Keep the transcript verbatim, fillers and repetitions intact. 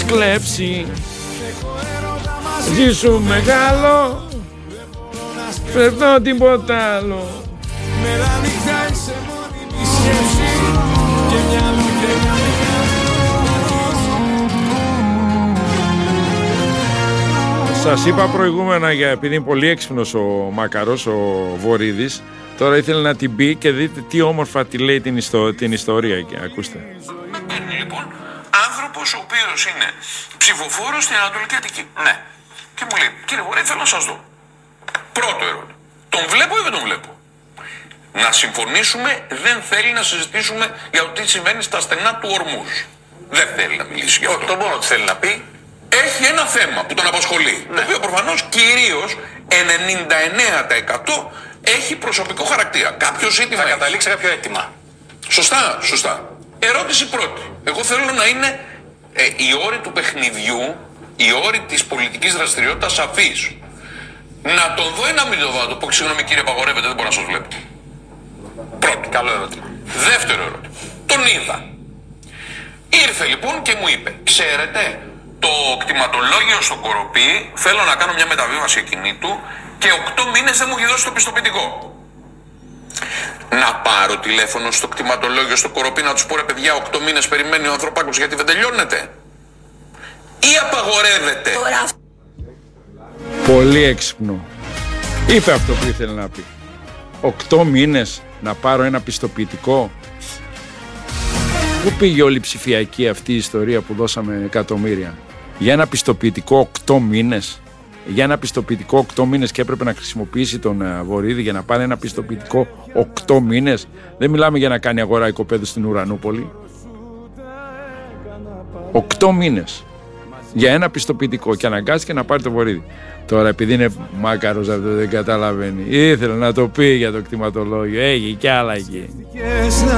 κλέψει. Ζήσου μεγάλο, φερνώ τίποτα άλλο. Σας είπα προηγούμενα, για επειδή είναι πολύ έξυπνος ο Μακαρός, ο Βορίδης, τώρα ήθελε να την πει και δείτε τι όμορφα τη λέει την, ιστο, την ιστορία. Ακούστε. Λοιπόν, άνθρωπος ο οποίος είναι ψηφοφόρος στην Ανατολική Αττική. Ναι. Και μου λέει, κύριε Βορίδη, θέλω να σας δω. Πρώτο ερώτημα. Τον βλέπω ή δεν τον βλέπω? Να συμφωνήσουμε, δεν θέλει να συζητήσουμε για το τι συμβαίνει στα στενά του Ορμούς. Δεν θέλει να μιλήσει για αυτό. Το μόνο τι θέλει να πει. Έχει ένα θέμα που τον απασχολεί. Ναι. Το οποίο προφανώς κυρίως ενενήντα εννέα τοις εκατό έχει προσωπικό χαρακτήρα. Κάποιο ζήτημα. Θα καταλήξει κάποιο αίτημα. Σωστά, σωστά. Ερώτηση πρώτη. Εγώ θέλω να είναι ε, οι όροι του παιχνιδιού, οι όροι της πολιτικής δραστηριότητας σαφείς. Να τον δω ή να μην τον δω, να το πω συγγνώμη κύριε, απαγορεύεται, δεν μπορώ να σας βλέπω. Πρώτο. Καλό ερώτημα. Δεύτερο ερώτημα. Τον είδα. Ήρθε λοιπόν και μου είπε, ξέρετε, το κτηματολόγιο στο Κοροπή, θέλω να κάνω μια μεταβίβαση εκείνη του και οκτώ μήνες δεν μου έχει δώσει το πιστοποιητικό. Να πάρω τηλέφωνο στο κτηματολόγιο στο Κοροπή να τους πω, ρε παιδιά, οκτώ μήνες περιμένει ο ανθρωπάκος γιατί δεν τελειώνεται? Ή απαγορεύεται? Πολύ έξυπνο. Είπε αυτό που ήθελε να πει. Οκτώ μήνες να πάρω ένα πιστοποιητικό. Πού πήγε όλη η ψηφιακή αυτή η ιστορία που δώσαμε εκατομμύρια? Για ένα πιστοποιητικό οκτώ μήνες. Για ένα πιστοποιητικό οκτώ μήνες και έπρεπε να χρησιμοποιήσει τον Βορίδη για να πάρει ένα πιστοποιητικό οκτώ μήνες. Δεν μιλάμε για να κάνει αγορά οικοπαίδου στην Ουρανούπολη. οκτώ μήνες για ένα πιστοποιητικό και αναγκάστηκε να πάρει το Βορίδη. Τώρα επειδή είναι μάκαρος αυτό δεν καταλαβαίνει. Ήθελε να το πει για το κτηματολόγιο. Έχει κι άλλα εκεί.